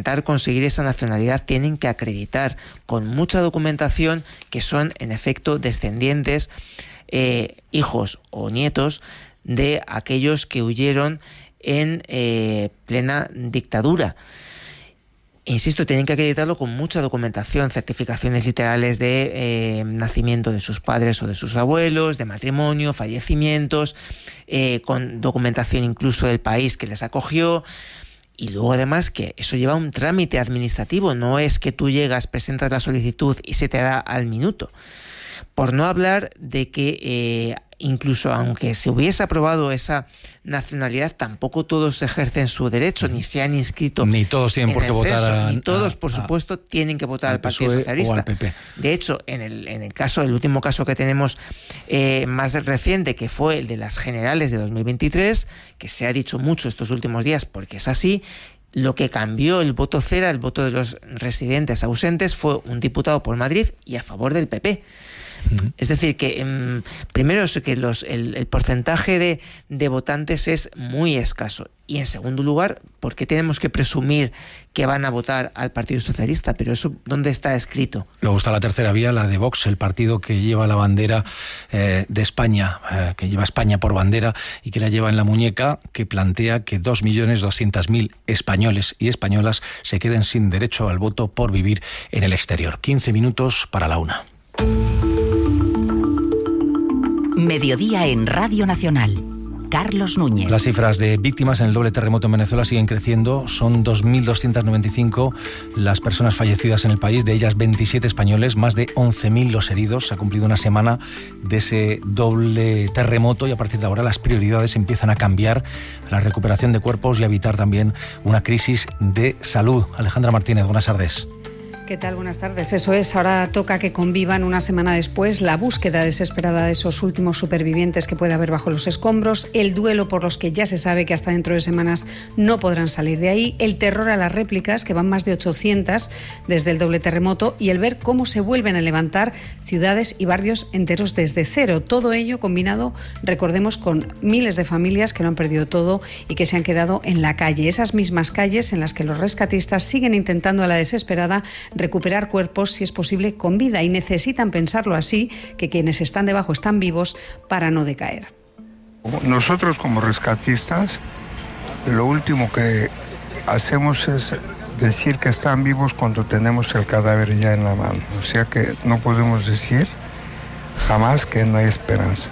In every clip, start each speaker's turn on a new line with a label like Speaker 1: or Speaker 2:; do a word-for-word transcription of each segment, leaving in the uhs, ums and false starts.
Speaker 1: intentar conseguir esa nacionalidad tienen que acreditar con mucha documentación que son en efecto descendientes, eh, hijos o nietos de aquellos que huyeron en eh, plena dictadura. Insisto, tienen que acreditarlo con mucha documentación, certificaciones literales de eh, nacimiento de sus padres o de sus abuelos, de matrimonio, fallecimientos, eh, con documentación incluso del país que les acogió. Y luego además que eso lleva un trámite administrativo, no es que tú llegas, presentas la solicitud y se te da al minuto. Por no hablar de que eh, incluso aunque se hubiese aprobado esa nacionalidad, tampoco todos ejercen su derecho, ni se han inscrito.
Speaker 2: Ni todos tienen por qué votar a,
Speaker 1: Ni todos,
Speaker 2: a,
Speaker 1: por supuesto, a, tienen que votar al Partido
Speaker 2: P S O E
Speaker 1: Socialista.
Speaker 2: O al P P.
Speaker 1: De hecho, en el, en el caso, el último caso que tenemos eh, más reciente, que fue el de las generales de dos mil veintitrés, que se ha dicho mucho estos últimos días porque es así, lo que cambió el voto cera, el voto de los residentes ausentes, fue un diputado por Madrid y a favor del P P. Es decir, que eh, primero es que los, el, el porcentaje de, de votantes es muy escaso. Y en segundo lugar, ¿por qué tenemos que presumir que van a votar al Partido Socialista? Pero eso, ¿dónde está escrito?
Speaker 2: Luego está la tercera vía, la de Vox, el partido que lleva la bandera eh, de España, eh, que lleva España por bandera y que la lleva en la muñeca, que plantea que dos millones doscientos mil españoles y españolas se queden sin derecho al voto por vivir en el exterior. quince minutos para la una.
Speaker 3: Mediodía en Radio Nacional. Carlos Núñez.
Speaker 2: Las cifras de víctimas en el doble terremoto en Venezuela siguen creciendo. Son dos mil doscientos noventa y cinco las personas fallecidas en el país, de ellas veintisiete españoles, más de once mil los heridos. Se ha cumplido una semana de ese doble terremoto y a partir de ahora las prioridades empiezan a cambiar, la recuperación de cuerpos y a evitar también una crisis de salud. Alejandra Martínez, buenas tardes.
Speaker 4: ¿Qué tal? Buenas tardes. Eso es, ahora toca que convivan una semana después la búsqueda desesperada de esos últimos supervivientes que puede haber bajo los escombros, el duelo por los que ya se sabe que hasta dentro de semanas no podrán salir de ahí, el terror a las réplicas, que van más de ochocientas desde el doble terremoto, y el ver cómo se vuelven a levantar ciudades y barrios enteros desde cero. Todo ello combinado, recordemos, con miles de familias que lo han perdido todo y que se han quedado en la calle. Esas mismas calles en las que los rescatistas siguen intentando a la desesperada recuperar cuerpos, si es posible, con vida, y necesitan pensarlo así, que quienes están debajo están vivos para no decaer.
Speaker 5: Nosotros como rescatistas, lo último que hacemos es decir que están vivos cuando tenemos el cadáver ya en la mano. O sea que no podemos decir jamás que no hay esperanza.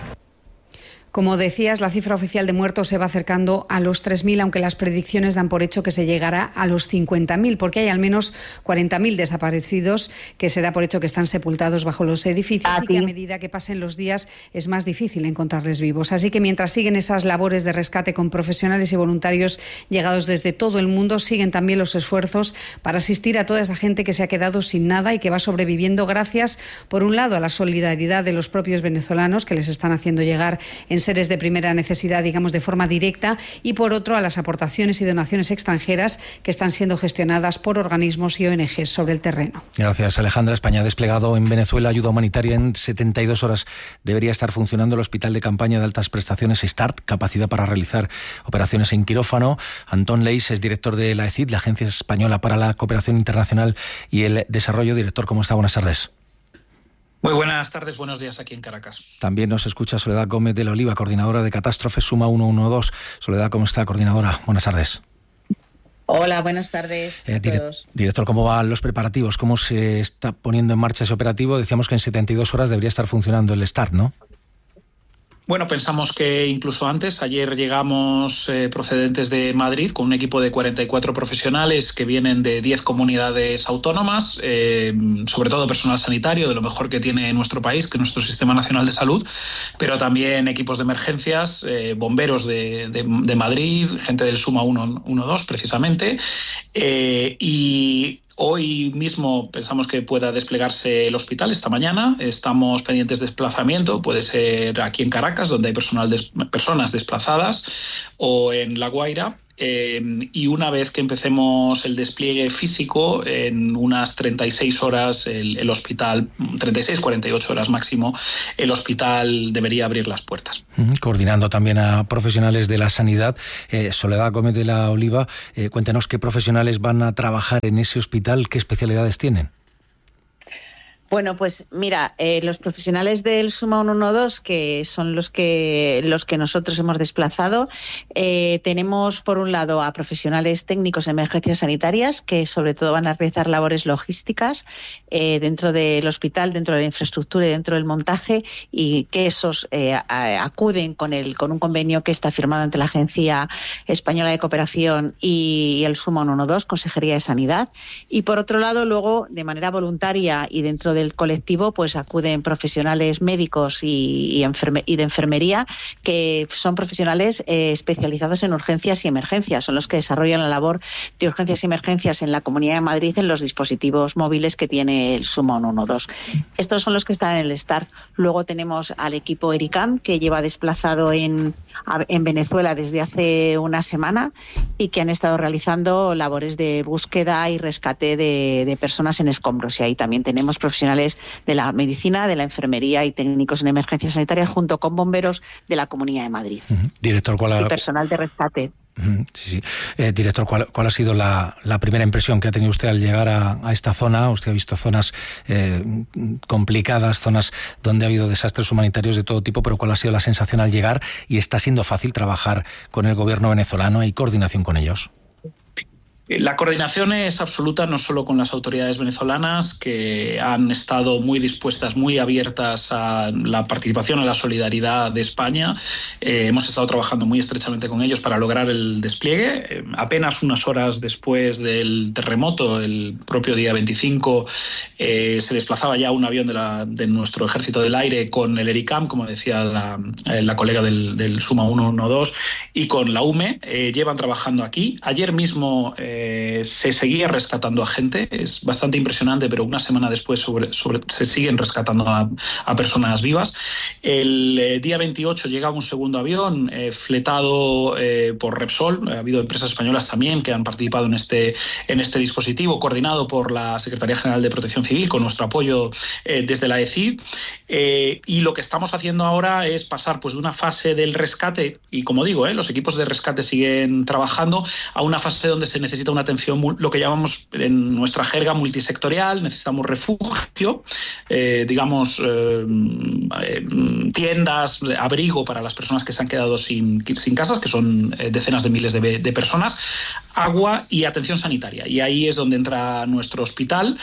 Speaker 4: Como decías, la cifra oficial de muertos se va acercando a los tres mil, aunque las predicciones dan por hecho que se llegará a los cincuenta mil, porque hay al menos cuarenta mil desaparecidos que se da por hecho que están sepultados bajo los edificios y que a medida que pasen los días es más difícil encontrarles vivos. Así que mientras siguen esas labores de rescate con profesionales y voluntarios llegados desde todo el mundo, siguen también los esfuerzos para asistir a toda esa gente que se ha quedado sin nada y que va sobreviviendo gracias, por un lado, a la solidaridad de los propios venezolanos, que les están haciendo llegar en seres de primera necesidad, digamos, de forma directa, y por otro a las aportaciones y donaciones extranjeras que están siendo gestionadas por organismos y O N Ges sobre el terreno.
Speaker 2: Gracias, Alejandra. España ha desplegado en Venezuela ayuda humanitaria en setenta y dos horas. Debería estar funcionando el Hospital de Campaña de Altas Prestaciones START, capacidad para realizar operaciones en quirófano. Antón Leis es director de la E C I D, la Agencia Española para la Cooperación Internacional y el Desarrollo. Director, ¿cómo está? Buenas tardes.
Speaker 6: Muy buenas tardes, buenos días aquí en Caracas.
Speaker 2: También nos escucha Soledad Gómez de la Oliva, coordinadora de Catástrofes Suma ciento doce. Soledad, ¿cómo está, coordinadora? Buenas tardes.
Speaker 7: Hola, buenas tardes a
Speaker 2: eh, dire-
Speaker 7: todos.
Speaker 2: Director, ¿cómo van los preparativos? ¿Cómo se está poniendo en marcha ese operativo? Decíamos que en setenta y dos horas debería estar funcionando el START, ¿no?
Speaker 6: Bueno, pensamos que incluso antes. Ayer llegamos eh, procedentes de Madrid con un equipo de cuarenta y cuatro profesionales que vienen de diez comunidades autónomas, eh, sobre todo personal sanitario, de lo mejor que tiene nuestro país, que es nuestro Sistema Nacional de Salud, pero también equipos de emergencias, eh, bomberos de, de, de Madrid, gente del Suma ciento doce precisamente, eh, y hoy mismo pensamos que pueda desplegarse el hospital esta mañana. Estamos pendientes de desplazamiento, puede ser aquí en Caracas, donde hay personal des- personas desplazadas, o en La Guaira. eh, y una vez que empecemos el despliegue físico, en unas treinta y seis horas el, el hospital, treinta y seis, cuarenta y ocho horas máximo, el hospital debería abrir las puertas.
Speaker 2: Coordinando también a profesionales de la sanidad. Eh, Soledad Gómez de la Oliva, eh, cuéntenos qué profesionales van a trabajar en ese hospital, qué especialidades tienen.
Speaker 7: Bueno, pues mira, eh, los profesionales del Suma ciento doce, que son los que los que nosotros hemos desplazado, eh, tenemos por un lado a profesionales técnicos en emergencias sanitarias, que sobre todo van a realizar labores logísticas eh, dentro del hospital, dentro de la infraestructura y dentro del montaje, y que esos eh, a, acuden con el con un convenio que está firmado entre la Agencia Española de Cooperación y, y el Suma ciento doce, Consejería de Sanidad. Y por otro lado, luego, de manera voluntaria y dentro de del colectivo, pues acuden profesionales médicos y, y, enferme, y de enfermería, que son profesionales eh, especializados en urgencias y emergencias, son los que desarrollan la labor de urgencias y emergencias en la Comunidad de Madrid en los dispositivos móviles que tiene el Suma ciento doce. Estos son los que están en el STAR. Luego tenemos al equipo ERICAM, que lleva desplazado en, en Venezuela desde hace una semana y que han estado realizando labores de búsqueda y rescate de, de personas en escombros. Y ahí también tenemos profesionales de la medicina, de la enfermería y técnicos en emergencias sanitarias, junto con bomberos de la Comunidad de Madrid.
Speaker 2: Uh-huh. Director, ¿cuál ha...
Speaker 7: y personal de rescate.
Speaker 2: Uh-huh. Sí, sí. Eh, director, ¿cuál, ¿cuál ha sido la, la primera impresión que ha tenido usted al llegar a, a esta zona? Usted ha visto zonas eh, complicadas, zonas donde ha habido desastres humanitarios de todo tipo, pero ¿cuál ha sido la sensación al llegar? ¿Y está siendo fácil trabajar con el gobierno venezolano? ¿Hay coordinación con ellos?
Speaker 6: La coordinación es absoluta, no solo con las autoridades venezolanas, que han estado muy dispuestas, muy abiertas a la participación, a la solidaridad de España. Eh, hemos estado trabajando muy estrechamente con ellos para lograr el despliegue. Eh, apenas unas horas después del terremoto, el propio día veinticinco, eh, se desplazaba ya un avión de, la, de nuestro Ejército del Aire con el ERICAM, como decía la, eh, la colega del, del Suma ciento doce, y con la U M E. Eh, llevan trabajando aquí. Ayer mismo... Eh, Eh, se seguía rescatando a gente, es bastante impresionante, pero una semana después sobre, sobre, se siguen rescatando a, a personas vivas. El eh, día veintiocho llega un segundo avión eh, fletado eh, por Repsol. Ha habido empresas españolas también que han participado en este, en este dispositivo, coordinado por la Secretaría General de Protección Civil, con nuestro apoyo eh, desde la E C I D. Eh, y lo que estamos haciendo ahora es pasar pues, de una fase del rescate, y como digo, eh, los equipos de rescate siguen trabajando, a una fase donde se necesita una atención, lo que llamamos en nuestra jerga multisectorial. Necesitamos refugio, eh, digamos, eh, eh, tiendas, abrigo para las personas que se han quedado sin, sin casas, que son eh, decenas de miles de, de personas, agua y atención sanitaria. Y ahí es donde entra nuestro hospital.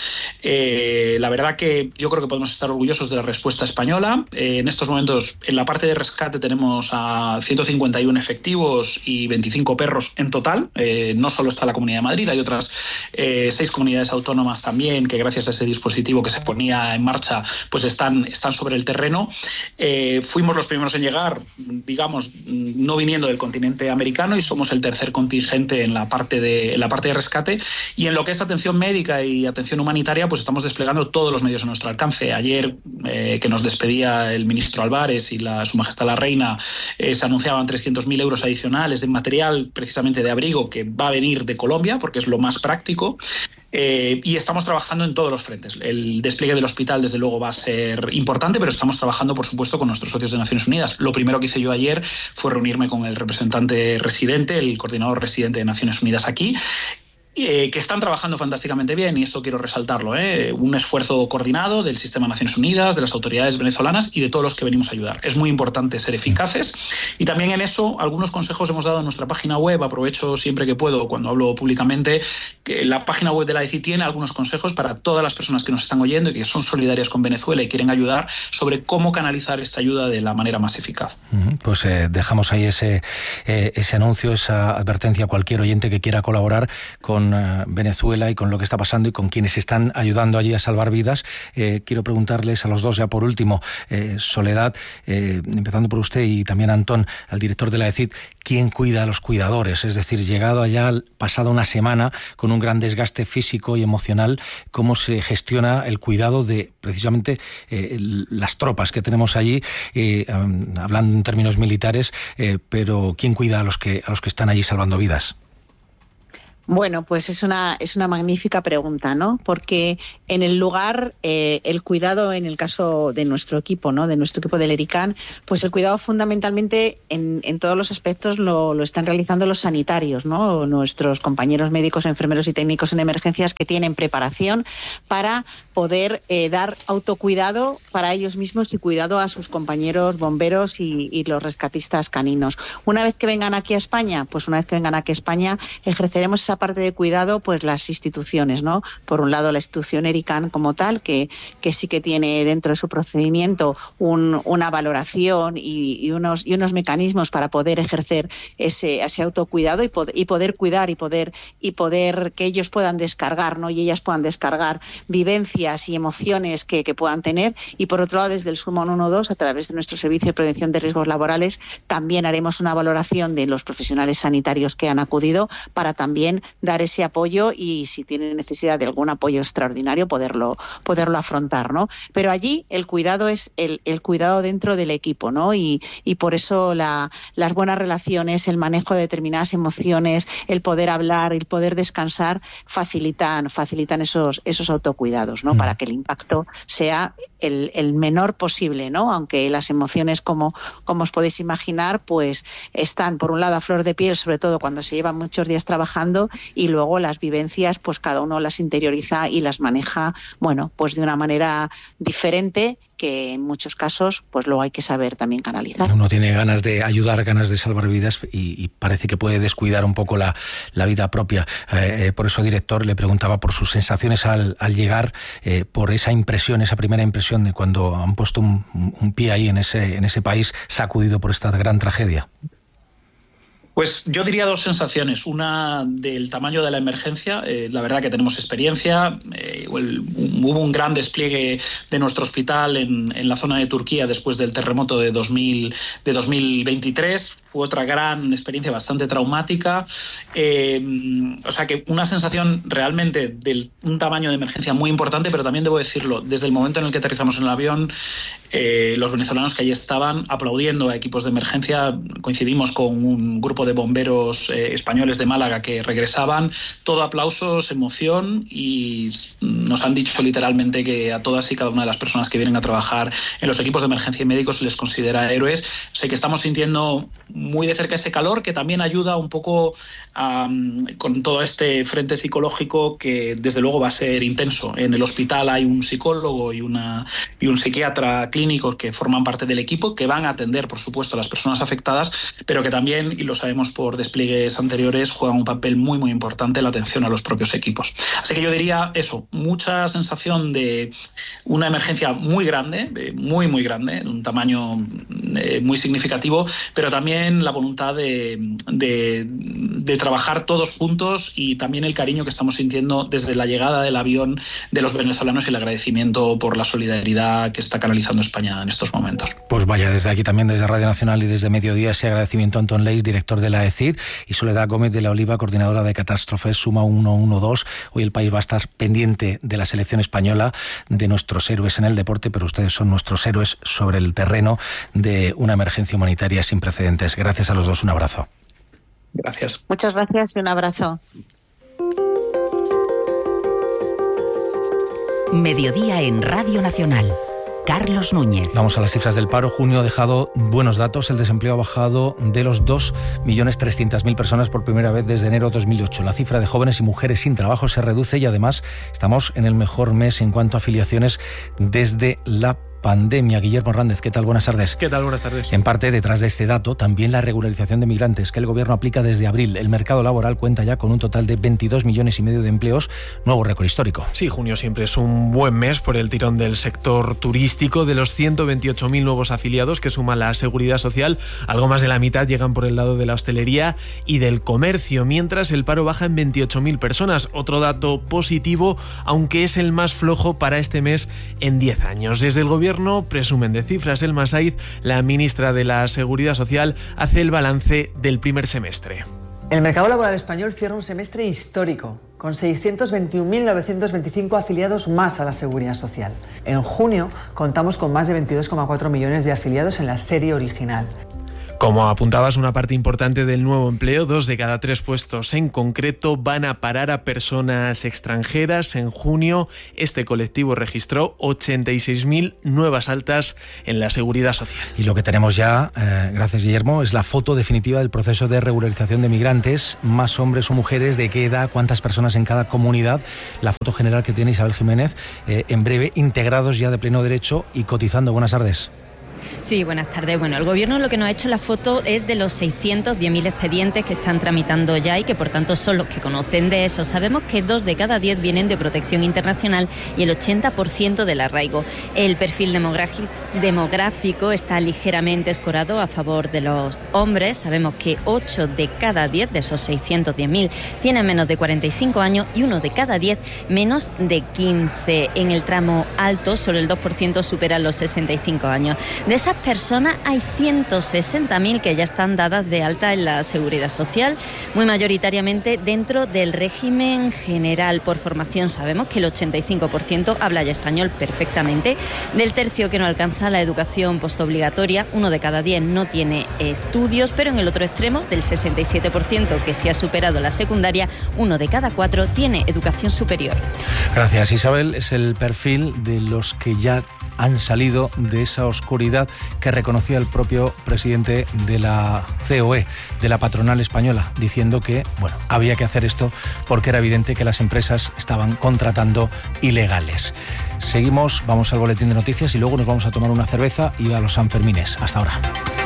Speaker 6: Eh, la verdad que yo creo que podemos estar orgullosos de la respuesta española. Eh, en estos momentos, en la parte de rescate tenemos a ciento cincuenta y uno efectivos y veinticinco perros en total. Eh, no solo está la Comunidad de Madrid, hay otras eh, seis comunidades autónomas también que gracias a ese dispositivo que se ponía en marcha pues están, están sobre el terreno. Eh, fuimos los primeros en llegar, digamos, no viniendo del continente americano, y somos el tercer contingente en la parte de, en la parte de rescate. Y en lo que es atención médica y atención humanitaria, pues estamos desplegando todos los medios a nuestro alcance. Ayer, eh, que nos despedía el ministro Álvarez y la, Su Majestad la Reina, eh, se anunciaban trescientos mil euros adicionales de material, precisamente de abrigo, que va a venir de Colombia, porque es lo más práctico. Eh, y estamos trabajando en todos los frentes. El despliegue del hospital, desde luego, va a ser importante, pero estamos trabajando, por supuesto, con nuestros socios de Naciones Unidas. Lo primero que hice yo ayer fue reunirme con el representante residente, el coordinador residente de Naciones Unidas aquí, Eh, que están trabajando fantásticamente bien, y esto quiero resaltarlo, ¿eh? Un esfuerzo coordinado del sistema de Naciones Unidas, de las autoridades venezolanas y de todos los que venimos a ayudar. Es muy importante ser eficaces, y también en eso algunos consejos hemos dado en nuestra página web. Aprovecho siempre que puedo, cuando hablo públicamente, que la página web de la E C I tiene algunos consejos para todas las personas que nos están oyendo y que son solidarias con Venezuela y quieren ayudar, sobre cómo canalizar esta ayuda de la manera más eficaz.
Speaker 2: Pues eh, dejamos ahí ese, eh, ese anuncio, esa advertencia a cualquier oyente que quiera colaborar con Venezuela y con lo que está pasando y con quienes están ayudando allí a salvar vidas. Eh, quiero preguntarles a los dos, ya por último, eh, Soledad, eh, empezando por usted y también Antón, al director de la E C I D, ¿quién cuida a los cuidadores? Es decir, llegado allá, pasada una semana, con un gran desgaste físico y emocional, ¿cómo se gestiona el cuidado de precisamente eh, las tropas que tenemos allí, eh, hablando en términos militares, eh, pero ¿quién cuida a los que, a los que están allí salvando vidas?
Speaker 7: Bueno, pues es una, es una magnífica pregunta, ¿no? Porque en el lugar, eh, el cuidado, en el caso de nuestro equipo, ¿no? De nuestro equipo del ERICAN, pues el cuidado fundamentalmente en, en todos los aspectos lo, lo están realizando los sanitarios, ¿no? Nuestros compañeros médicos, enfermeros y técnicos en emergencias que tienen preparación para poder eh, dar autocuidado para ellos mismos y cuidado a sus compañeros bomberos y, y los rescatistas caninos. Una vez que vengan aquí a España, pues una vez que vengan aquí a España, ejerceremos esa parte de cuidado, pues las instituciones, ¿no? Por un lado, la institución ERICAN como tal, que, que sí que tiene dentro de su procedimiento un, una valoración y, y, unos, y unos mecanismos para poder ejercer ese, ese autocuidado y, pod- y poder cuidar y poder, y poder que ellos puedan descargar, ¿no? Y ellas puedan descargar vivencias y emociones que, que puedan tener. Y por otro lado, desde el Suma uno dos, a través de nuestro servicio de prevención de riesgos laborales, también haremos una valoración de los profesionales sanitarios que han acudido para también dar ese apoyo y si tienen necesidad de algún apoyo extraordinario poderlo poderlo afrontar, ¿no? Pero allí el cuidado es el, el cuidado dentro del equipo, ¿no? Y, y por eso la, las buenas relaciones, el manejo de determinadas emociones, el poder hablar, el poder descansar facilitan facilitan esos esos autocuidados, ¿no? Mm. Para que el impacto sea el, el menor posible, ¿no? Aunque las emociones, como, como os podéis imaginar, pues están por un lado a flor de piel, sobre todo cuando se llevan muchos días trabajando, y luego las vivencias, pues cada uno las interioriza y las maneja, bueno, pues de una manera diferente, que en muchos casos pues luego hay que saber también canalizar.
Speaker 2: Uno tiene ganas de ayudar, ganas de salvar vidas y, y parece que puede descuidar un poco la, la vida propia. Eh, eh, por eso, director, le preguntaba por sus sensaciones al, al llegar, eh, por esa impresión, esa primera impresión de cuando han puesto un, un pie ahí en ese, en ese país sacudido por esta gran tragedia.
Speaker 6: Pues yo diría dos sensaciones. Una del tamaño de la emergencia. Eh, la verdad que tenemos experiencia. Eh, el, hubo un gran despliegue de nuestro hospital en, en la zona de Turquía después del terremoto de, dos mil, de dos mil veintitrés. Fue otra gran experiencia bastante traumática. Eh, o sea que una sensación realmente de un tamaño de emergencia muy importante, pero también debo decirlo, desde el momento en el que aterrizamos en el avión, eh, los venezolanos que allí estaban aplaudiendo a equipos de emergencia, coincidimos con un grupo de bomberos eh, españoles de Málaga que regresaban, todo aplausos, emoción, y nos han dicho literalmente que a todas y cada una de las personas que vienen a trabajar en los equipos de emergencia y médicos se les considera héroes. Sé que estamos sintiendo muy de cerca este calor, que también ayuda un poco a, con todo este frente psicológico que desde luego va a ser intenso. En el hospital hay un psicólogo y, una, y un psiquiatra clínicos que forman parte del equipo, que van a atender, por supuesto, a las personas afectadas, pero que también, y lo sabemos por despliegues anteriores, juegan un papel muy, muy importante en la atención a los propios equipos. Así que yo diría eso, mucha sensación de una emergencia muy grande, muy, muy grande, de un tamaño eh, muy significativo, pero también la voluntad de, de, de trabajar todos juntos y también el cariño que estamos sintiendo desde la llegada del avión de los venezolanos y el agradecimiento por la solidaridad que está canalizando España en estos momentos.
Speaker 2: Pues vaya, desde aquí también, desde Radio Nacional y desde Mediodía, ese agradecimiento a Antón Leis, director de la E C I D, y Soledad Gómez de la Oliva, coordinadora de catástrofes Suma uno uno dos. Hoy el país va a estar pendiente de la selección española, de nuestros héroes en el deporte, pero ustedes son nuestros héroes sobre el terreno de una emergencia humanitaria sin precedentes. Gracias a los dos, un abrazo.
Speaker 6: Gracias.
Speaker 7: Muchas gracias y un abrazo.
Speaker 3: Mediodía en Radio Nacional. Carlos Núñez.
Speaker 2: Vamos a las cifras del paro. Junio ha dejado buenos datos. El desempleo ha bajado de los dos millones trescientas mil personas por primera vez desde enero de dos mil ocho. La cifra de jóvenes y mujeres sin trabajo se reduce y además estamos en el mejor mes en cuanto a afiliaciones desde la pandemia. Guillermo Hernández, ¿qué tal? Buenas tardes.
Speaker 8: ¿Qué tal? Buenas tardes.
Speaker 2: En parte, detrás de este dato, también la regularización de migrantes que el Gobierno aplica desde abril. El mercado laboral cuenta ya con un total de veintidós millones y medio de empleos, nuevo récord histórico.
Speaker 8: Sí, junio siempre es un buen mes por el tirón del sector turístico. De los ciento veintiocho mil nuevos afiliados que suma la Seguridad Social, algo más de la mitad llegan por el lado de la hostelería y del comercio, mientras el paro baja en veintiocho mil personas. Otro dato positivo, aunque es el más flojo para este mes en diez años. Desde el Gobierno presumen de cifras. Elma Said, la ministra de la Seguridad Social, hace el balance del primer semestre.
Speaker 9: El mercado laboral español cierra un semestre histórico, con seiscientos veintiún mil novecientos veinticinco afiliados más a la Seguridad Social. En junio contamos con más de veintidós coma cuatro millones de afiliados en la serie original.
Speaker 8: Como apuntabas, una parte importante del nuevo empleo, dos de cada tres puestos en concreto, van a parar a personas extranjeras. En junio, este colectivo registró ochenta y seis mil nuevas altas en la Seguridad Social.
Speaker 2: Y lo que tenemos ya, eh, gracias Guillermo, es la foto definitiva del proceso de regularización de migrantes, más hombres o mujeres, de qué edad, cuántas personas en cada comunidad, la foto general que tiene Isabel Jiménez, eh, en breve, integrados ya de pleno derecho y cotizando. Buenas tardes.
Speaker 10: Sí, buenas tardes. Bueno, el Gobierno lo que nos ha hecho la foto es de los seiscientos diez mil expedientes que están tramitando ya y que por tanto son los que conocen de eso. Sabemos que dos de cada diez vienen de protección internacional y el ochenta por ciento del arraigo. El perfil demográfico está ligeramente escorado a favor de los hombres. Sabemos que ocho de cada diez de esos seiscientos diez mil tienen menos de cuarenta y cinco años y uno de cada diez menos de quince. En el tramo alto, solo el dos por ciento supera los sesenta y cinco años. De esas personas hay ciento sesenta mil que ya están dadas de alta en la Seguridad Social, muy mayoritariamente dentro del régimen general por formación. Sabemos que el ochenta y cinco por ciento habla ya español perfectamente. Del tercio que no alcanza la educación postobligatoria, uno de cada diez no tiene estudios, pero en el otro extremo, del sesenta y siete por ciento que sí ha superado la secundaria, uno de cada cuatro tiene educación superior.
Speaker 2: Gracias, Isabel. Es el perfil de los que ya han salido de esa oscuridad que reconocía el propio presidente de la C O E, de la patronal española, diciendo que, bueno, había que hacer esto porque era evidente que las empresas estaban contratando ilegales. Seguimos, vamos al boletín de noticias y luego nos vamos a tomar una cerveza y a los Sanfermines. Hasta ahora.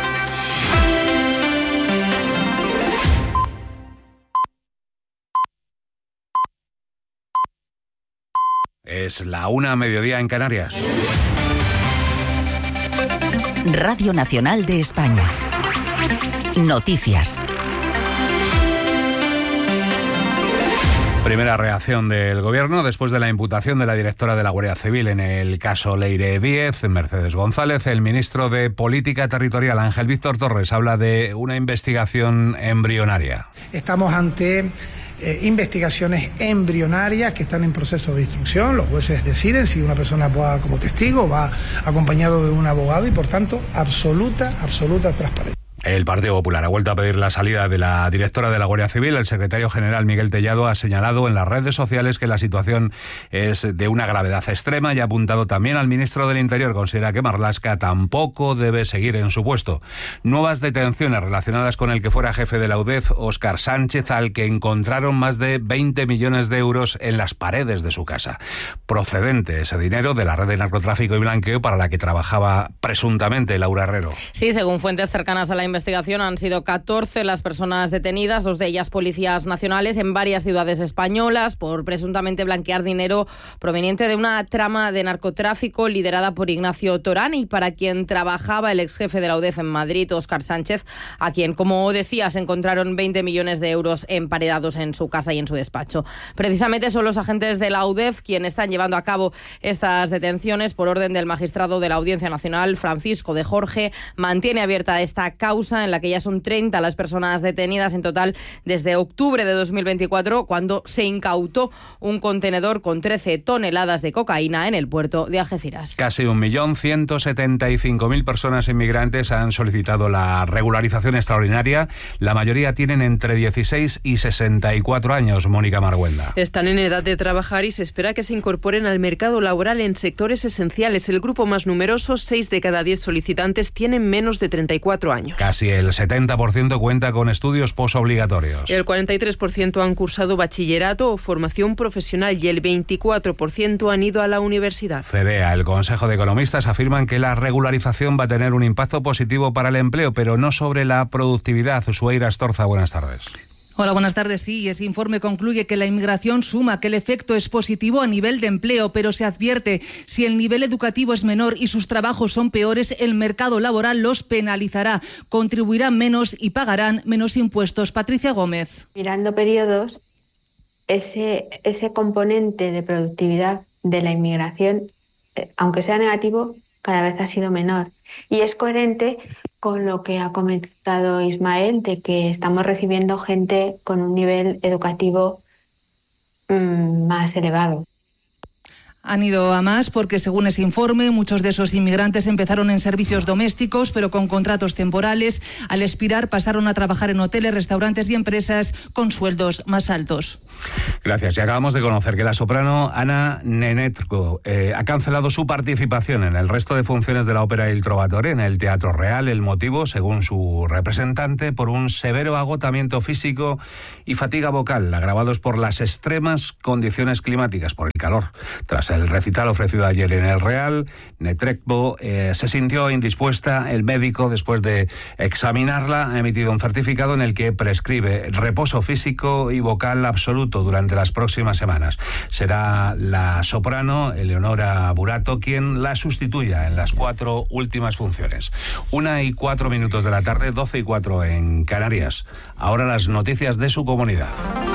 Speaker 11: Es la una, mediodía en Canarias.
Speaker 3: Radio Nacional de España. Noticias.
Speaker 11: Primera reacción del Gobierno después de la imputación de la directora de la Guardia Civil en el caso Leire Díez, Mercedes González. El ministro de Política Territorial, Ángel Víctor Torres, habla de una investigación embrionaria.
Speaker 12: Estamos ante Eh, investigaciones embrionarias que están en proceso de instrucción. Los jueces deciden si una persona va como testigo, va acompañado de un abogado y por tanto absoluta, absoluta transparencia.
Speaker 11: El Partido Popular ha vuelto a pedir la salida de la directora de la Guardia Civil. El secretario general Miguel Tellado ha señalado en las redes sociales que la situación es de una gravedad extrema y ha apuntado también al ministro del Interior. Considera que Marlaska tampoco debe seguir en su puesto. Nuevas detenciones relacionadas con el que fuera jefe de la U D E F, Óscar Sánchez, al que encontraron más de veinte millones de euros en las paredes de su casa. Procedente ese dinero de la red de narcotráfico y blanqueo para la que trabajaba presuntamente Laura Herrero.
Speaker 13: Sí, según fuentes cercanas a la investigación, han sido catorce las personas detenidas, dos de ellas policías nacionales, en varias ciudades españolas por presuntamente blanquear dinero proveniente de una trama de narcotráfico liderada por Ignacio Torán y para quien trabajaba el ex jefe de la U D E F en Madrid, Óscar Sánchez, a quien, como decías, encontraron veinte millones de euros emparedados en su casa y en su despacho. Precisamente son los agentes de la U D E F quienes están llevando a cabo estas detenciones por orden del magistrado de la Audiencia Nacional, Francisco de Jorge. Mantiene abierta esta causa en la que ya son treinta las personas detenidas en total desde octubre de dos mil veinticuatro, cuando se incautó un contenedor con trece toneladas de cocaína en el puerto de Algeciras.
Speaker 11: Casi un millón ciento setenta y cinco mil personas inmigrantes han solicitado la regularización extraordinaria. La mayoría tienen entre dieciséis y sesenta y cuatro años. Mónica Marguenda.
Speaker 14: Están en edad de trabajar y se espera que se incorporen al mercado laboral en sectores esenciales. El grupo más numeroso, seis de cada diez solicitantes, tienen menos de treinta y cuatro años.
Speaker 11: Casi el setenta por ciento cuenta con estudios posobligatorios.
Speaker 14: El cuarenta y tres por ciento han cursado bachillerato o formación profesional y el veinticuatro por ciento han ido a la universidad.
Speaker 11: CEDEA, el Consejo de Economistas, afirman que la regularización va a tener un impacto positivo para el empleo, pero no sobre la productividad. Sueira Estorza, buenas tardes.
Speaker 15: Hola, buenas tardes. Sí, ese informe concluye que la inmigración suma, que el efecto es positivo a nivel de empleo, pero se advierte, si el nivel educativo es menor y sus trabajos son peores, el mercado laboral los penalizará, contribuirán menos y pagarán menos impuestos. Patricia Gómez.
Speaker 16: Mirando periodos, ese, ese componente de productividad de la inmigración, aunque sea negativo, cada vez ha sido menor. Y es coherente con lo que ha comentado Ismael, de que estamos recibiendo gente con un nivel educativo mmm, más elevado.
Speaker 15: Han ido a más porque, según ese informe, muchos de esos inmigrantes empezaron en servicios domésticos, pero con contratos temporales. Al expirar, pasaron a trabajar en hoteles, restaurantes y empresas con sueldos más altos.
Speaker 11: Gracias. Y acabamos de conocer que la soprano Anna Nenetko eh, ha cancelado su participación en el resto de funciones de la ópera Il Trovatore en el Teatro Real. El motivo, según su representante, por un severo agotamiento físico y fatiga vocal, agravados por las extremas condiciones climáticas, por el calor. Tras el recital ofrecido ayer en el Real, Netrebko eh, se sintió indispuesta. El médico, después de examinarla, ha emitido un certificado en el que prescribe reposo físico y vocal absoluto durante las próximas semanas. Será la soprano Eleonora Burato quien la sustituya en las cuatro últimas funciones. Una y cuatro minutos de la tarde, doce y cuatro en Canarias. Ahora las noticias de su comunidad.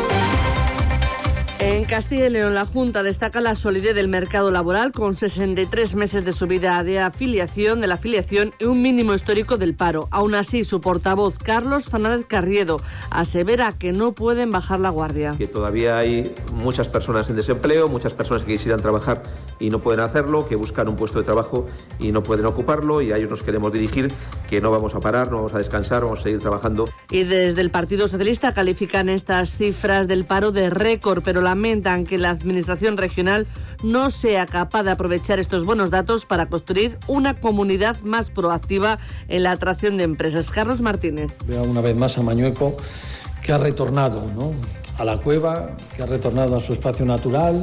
Speaker 17: En Castilla y León, la Junta destaca la solidez del mercado laboral con sesenta y tres meses de subida de afiliación, de la afiliación y un mínimo histórico del paro. Aún así, su portavoz, Carlos Fernández Carriedo, asevera que no pueden bajar la guardia.
Speaker 18: Que todavía hay muchas personas en desempleo, muchas personas que quisieran trabajar y no pueden hacerlo, que buscan un puesto de trabajo y no pueden ocuparlo, y a ellos nos queremos dirigir, que no vamos a parar, no vamos a descansar, vamos a seguir trabajando.
Speaker 17: Y desde el Partido Socialista califican estas cifras del paro de récord, pero lamentan que la Administración regional no sea capaz de aprovechar estos buenos datos para construir una comunidad más proactiva en la atracción de empresas. Carlos Martínez.
Speaker 19: Veo una vez más a Mañueco, que ha retornado, ¿no?, a la cueva, que ha retornado a su espacio natural,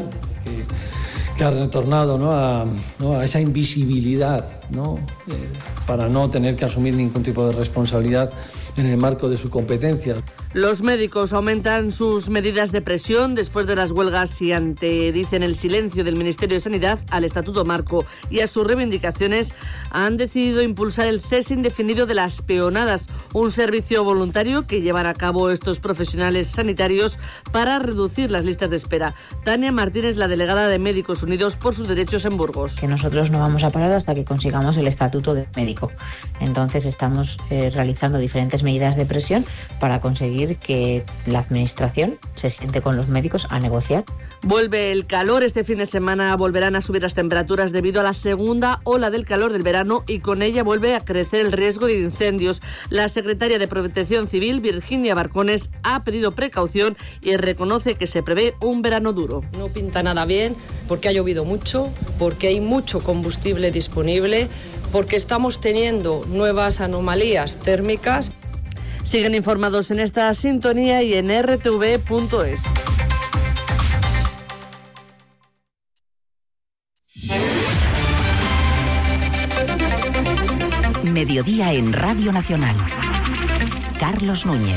Speaker 19: que, que ha retornado, ¿no?, a, ¿no?, a esa invisibilidad, ¿no?, eh, para no tener que asumir ningún tipo de responsabilidad en el marco de su competencia.
Speaker 17: Los médicos aumentan sus medidas de presión después de las huelgas y ante, dicen, el silencio del Ministerio de Sanidad al Estatuto Marco y a sus reivindicaciones, han decidido impulsar el cese indefinido de las peonadas, un servicio voluntario que llevan a cabo estos profesionales sanitarios para reducir las listas de espera. Tania Martínez, la delegada de Médicos Unidos por sus Derechos en Burgos.
Speaker 20: Que nosotros no vamos a parar hasta que consigamos el estatuto de médico. Entonces estamos eh, realizando diferentes medidas de presión para conseguir que la Administración se siente con los médicos a negociar.
Speaker 17: Vuelve el calor. Este fin de semana volverán a subir las temperaturas debido a la segunda ola del calor del verano y con ella vuelve a crecer el riesgo de incendios. La secretaria de Protección Civil, Virginia Barcones, ha pedido precaución y reconoce que se prevé un verano duro.
Speaker 21: No pinta nada bien porque ha llovido mucho, porque hay mucho combustible disponible, porque estamos teniendo nuevas anomalías térmicas.
Speaker 17: Siguen informados en esta sintonía y en r t v punto es.
Speaker 3: Mediodía en Radio Nacional. Carlos Núñez.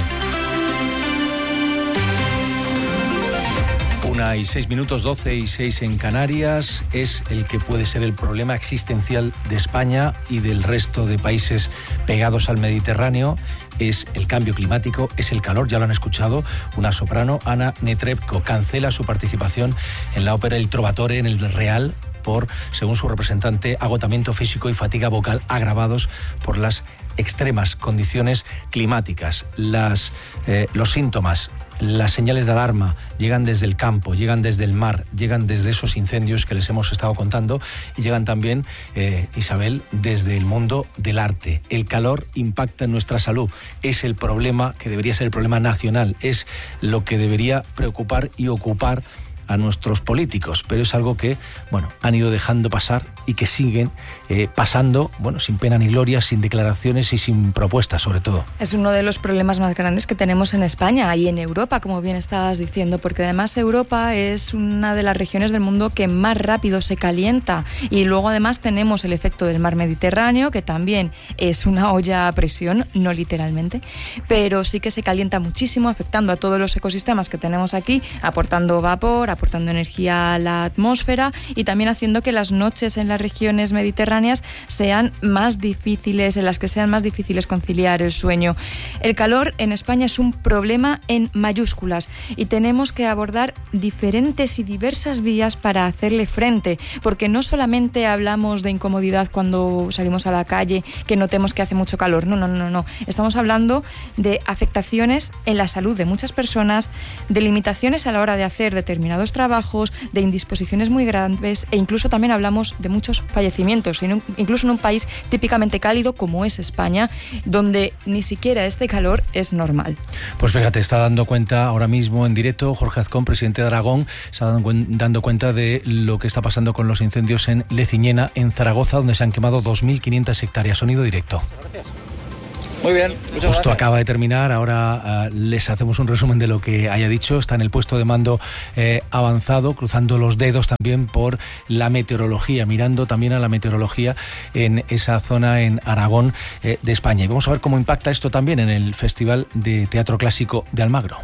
Speaker 2: Una y seis minutos, doce y seis en Canarias, es el que puede ser el problema existencial de España y del resto de países pegados al Mediterráneo. Es el cambio climático, es el calor, ya lo han escuchado. Una soprano, Anna Netrebko, cancela su participación en la ópera Il Trovatore en el Real por, según su representante, agotamiento físico y fatiga vocal agravados por las extremas condiciones climáticas. Las, eh, los síntomas, las señales de alarma llegan desde el campo, llegan desde el mar, llegan desde esos incendios que les hemos estado contando y llegan también, eh, Isabel, desde el mundo del arte. El calor impacta en nuestra salud. Es el problema que debería ser el problema nacional. Es lo que debería preocupar y ocupar a nuestros políticos, pero es algo que, bueno, han ido dejando pasar y que siguen eh, pasando, bueno, sin pena ni gloria, sin declaraciones y sin propuestas, sobre todo.
Speaker 22: Es uno de los problemas más grandes que tenemos en España y en Europa, como bien estabas diciendo, porque además Europa es una de las regiones del mundo que más rápido se calienta y luego además tenemos el efecto del mar Mediterráneo, que también es una olla a presión, no literalmente, pero sí que se calienta muchísimo, afectando a todos los ecosistemas que tenemos aquí, aportando vapor, aportando energía a la atmósfera y también haciendo que las noches en las regiones mediterráneas sean más difíciles, en las que sean más difíciles conciliar el sueño. El calor en España es un problema en mayúsculas y tenemos que abordar diferentes y diversas vías para hacerle frente, porque no solamente hablamos de incomodidad cuando salimos a la calle, que notemos que hace mucho calor, no, no, no, no. Estamos hablando de afectaciones en la salud de muchas personas, de limitaciones a la hora de hacer determinados demasiados trabajos, de indisposiciones muy grandes e incluso también hablamos de muchos fallecimientos, incluso en un país típicamente cálido como es España, donde ni siquiera este calor es normal.
Speaker 2: Pues fíjate, está dando cuenta ahora mismo en directo Jorge Azcón, presidente de Aragón, está dando cuenta de lo que está pasando con los incendios en Leciñena, en Zaragoza, donde se han quemado dos mil quinientas hectáreas. Sonido directo.
Speaker 1: Gracias. Muy bien, muchas
Speaker 2: Justo
Speaker 1: gracias.
Speaker 2: Acaba de terminar, ahora uh, les hacemos un resumen de lo que haya dicho. Está en el puesto de mando eh, avanzado, cruzando los dedos también por la meteorología, mirando también a la meteorología en esa zona en Aragón eh, de España. Y vamos a ver cómo impacta esto también en el Festival de Teatro Clásico de Almagro,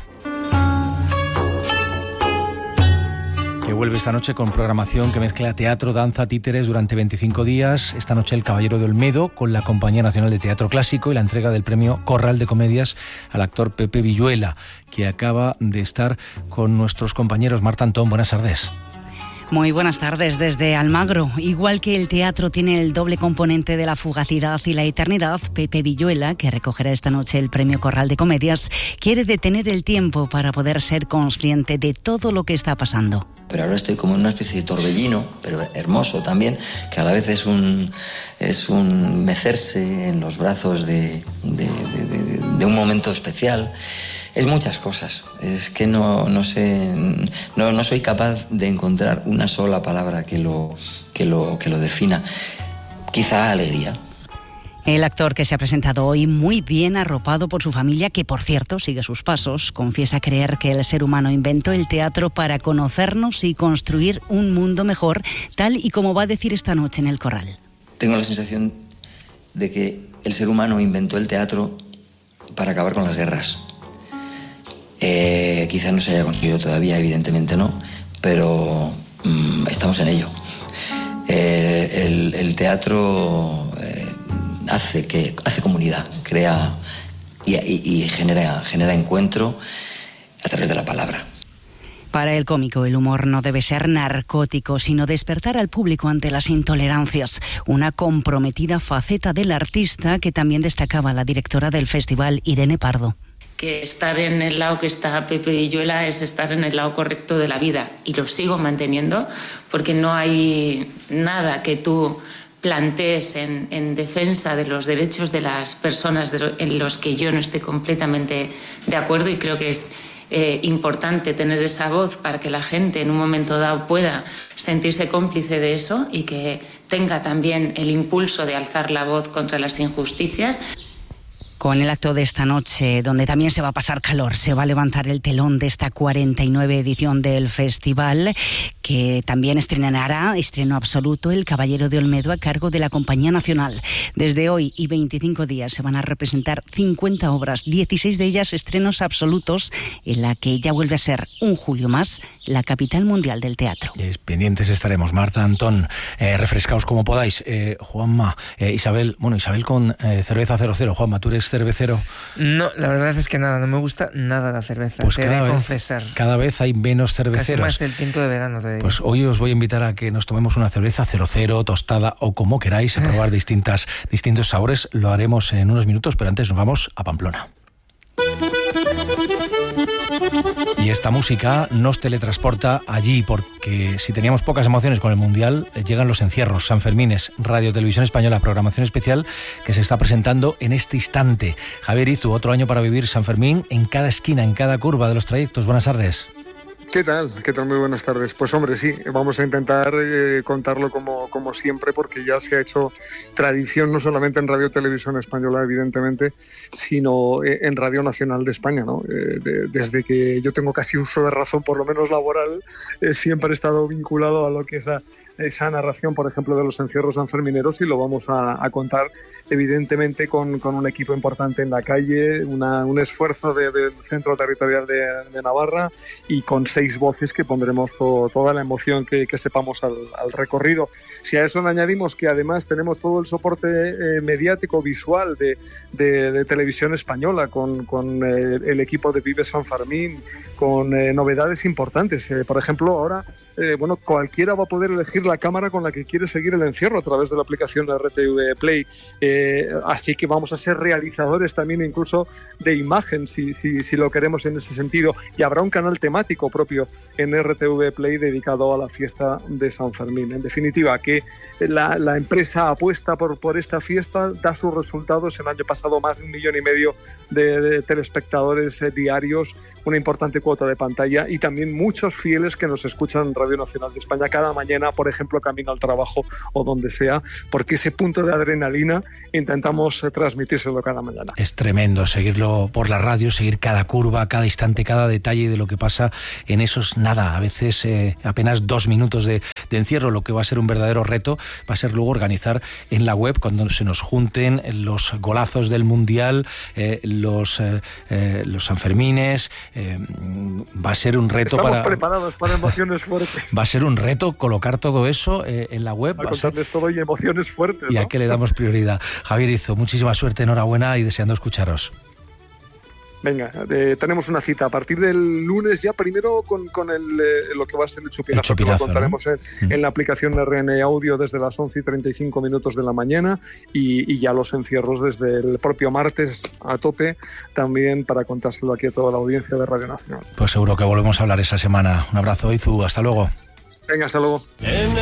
Speaker 2: que vuelve esta noche con programación que mezcla teatro, danza, títeres durante veinticinco días. Esta noche El Caballero de Olmedo con la Compañía Nacional de Teatro Clásico y la entrega del premio Corral de Comedias al actor Pepe Villuela, que acaba de estar con nuestros compañeros. Marta Antón, buenas tardes.
Speaker 3: Muy buenas tardes desde Almagro. Igual que el teatro tiene el doble componente de la fugacidad y la eternidad, Pepe Villuela, que recogerá esta noche el premio Corral de Comedias, quiere detener el tiempo para poder ser consciente de todo lo que está pasando.
Speaker 5: Pero ahora estoy como en una especie de torbellino, pero hermoso también, que a la vez es un, es un mecerse en los brazos de, de, de, de, de un momento especial. Es muchas cosas. Es que no, no sé, no, no soy capaz de encontrar una sola palabra que lo, que lo, que lo defina. Quizá alegría.
Speaker 3: El actor, que se ha presentado hoy muy bien arropado por su familia, que por cierto sigue sus pasos, confiesa creer que el ser humano inventó el teatro para conocernos y construir un mundo mejor, tal y como va a decir esta noche en el Corral.
Speaker 5: Tengo la sensación de que el ser humano inventó el teatro para acabar con las guerras. Eh, quizás no se haya conseguido todavía, evidentemente no, pero mmm, estamos en ello. Eh, el, el teatro eh, hace que hace comunidad, crea y, y, y genera, genera encuentro a través de la palabra.
Speaker 3: Para el cómico, el humor no debe ser narcótico, sino despertar al público ante las intolerancias. Una comprometida faceta del artista que también destacaba la directora del festival, Irene Pardo.
Speaker 23: Que estar en el lado que está Pepe Villuela es estar en el lado correcto de la vida, y lo sigo manteniendo porque no hay nada que tú plantees en, en defensa de los derechos de las personas de lo, en los que yo no esté completamente de acuerdo, y creo que es eh, importante tener esa voz para que la gente en un momento dado pueda sentirse cómplice de eso y que tenga también el impulso de alzar la voz contra las injusticias.
Speaker 3: Con el acto de esta noche, donde también se va a pasar calor, se va a levantar el telón de esta cuarenta y nueve edición del festival, que también estrenará, estreno absoluto, El Caballero de Olmedo a cargo de la Compañía Nacional. Desde hoy y veinticinco días se van a representar cincuenta obras, dieciséis de ellas estrenos absolutos, en la que ya vuelve a ser un julio más la capital mundial del teatro.
Speaker 2: Es, pendientes estaremos. Marta, Antón, eh, refrescaos como podáis. Eh, Juanma, eh, Isabel, bueno, Isabel con eh, cerveza cero cero. Juanma, ¿tú eres cervecero?
Speaker 24: No, la verdad es que nada, no me gusta nada la cerveza,
Speaker 2: pues
Speaker 24: te
Speaker 2: cada
Speaker 24: he de
Speaker 2: vez,
Speaker 24: confesar.
Speaker 2: Cada vez hay menos cerveceros.
Speaker 24: Casi más el tinto de verano, te digo.
Speaker 2: Pues hoy os voy a invitar a que nos tomemos una cerveza cero cero, tostada o como queráis, a probar distintas, distintos sabores. Lo haremos en unos minutos, pero antes nos vamos a Pamplona. Y esta música nos teletransporta allí, porque si teníamos pocas emociones con el Mundial, llegan los encierros, Sanfermines, Radio Televisión Española, programación especial que se está presentando en este instante. Javier Izu, otro año para vivir San Fermín en cada esquina, en cada curva de los trayectos. Buenas tardes.
Speaker 25: ¿Qué tal? ¿Qué tal? Muy buenas tardes. Pues hombre, sí, vamos a intentar eh, contarlo como, como siempre, porque ya se ha hecho tradición no solamente en Radio Televisión Española, evidentemente, sino eh, en Radio Nacional de España, ¿no? Eh, de, desde que yo tengo casi uso de razón, por lo menos laboral, eh, siempre he estado vinculado a lo que es a, esa narración, por ejemplo, de los encierros sanfermineros, y lo vamos a, a contar, evidentemente, con, con un equipo importante en la calle, una, un esfuerzo de, del Centro Territorial de, de Navarra, y con seis voces que pondremos to, toda la emoción que, que sepamos al, al recorrido. Si a eso le añadimos que además tenemos todo el soporte eh, mediático, visual de, de, de Televisión Española, con, con eh, el equipo de Vive San Fermín, con eh, novedades importantes. Eh, por ejemplo, ahora, eh, bueno, cualquiera va a poder elegir la cámara con la que quiere seguir el encierro a través de la aplicación de R T V Play, eh, así que vamos a ser realizadores también incluso de imagen, si, si, si lo queremos en ese sentido, y habrá un canal temático propio propio en R T V Play dedicado a la fiesta de San Fermín. En definitiva, que la, la empresa apuesta por, por esta fiesta, da sus resultados. El año pasado más de un millón y medio de, de telespectadores eh, diarios, una importante cuota de pantalla y también muchos fieles que nos escuchan en Radio Nacional de España cada mañana, por ejemplo, camino al trabajo o donde sea, porque ese punto de adrenalina intentamos eh, transmitírselo cada mañana.
Speaker 2: Es tremendo seguirlo por la radio, seguir cada curva, cada instante, cada detalle de lo que pasa en esos, nada, a veces eh, apenas dos minutos de, de encierro. Lo que va a ser un verdadero reto va a ser luego organizar en la web, cuando se nos junten los golazos del Mundial, eh, los, eh, eh, los Sanfermines, eh, va a ser un reto.
Speaker 25: Estamos
Speaker 2: para...
Speaker 25: preparados para emociones fuertes.
Speaker 2: Va a ser un reto colocar todo eso eh, en la web.
Speaker 25: A contarles todo y emociones fuertes,
Speaker 2: ¿Y
Speaker 25: ¿no?
Speaker 2: a qué le damos prioridad? Javier Izzo, muchísima suerte, enhorabuena y deseando escucharos.
Speaker 25: Venga, eh, tenemos una cita a partir del lunes ya, primero con, con el, eh, lo que va a ser el chupinazo, el chupinazo que lo contaremos, ¿no? en, en la aplicación R N Audio desde las once y treinta y cinco minutos de la mañana y, y ya los encierros desde el propio martes a tope, también para contárselo aquí a toda la audiencia de Radio Nacional.
Speaker 2: Pues seguro que volvemos a hablar esa semana. Un abrazo, Izu, hasta luego.
Speaker 25: Venga, hasta luego.